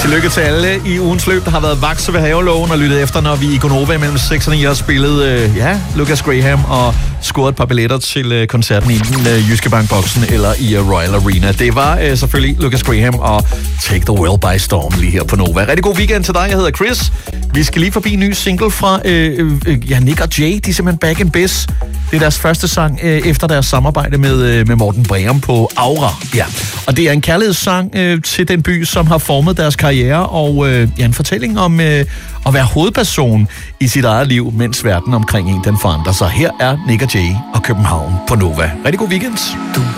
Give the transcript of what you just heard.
Tillykke til alle i ugens løb, der har været vakse ved havelågen og lyttet efter, når vi i Gonova mellem 6 og 9 har spillet Lucas Graham og scoret et par billetter til koncerten i den Jyske Bank-boksen eller i Royal Arena. Det var selvfølgelig Lucas Graham og Take the World by Storm lige her på Nova. Rigtig god weekend til dig. Jeg hedder Chris. Vi skal lige forbi en ny single fra Nick og Jay. De er simpelthen back in biz. Det er deres første sang efter deres samarbejde med Morten Breum på Aura. Ja. Og det er en kærlighedssang til den by, som har formet deres karriere, og en fortælling om at være hovedperson i sit eget liv, mens verden omkring en den forandrer sig. Her er Nick og Jay og København på Nova. Rigtig god weekend.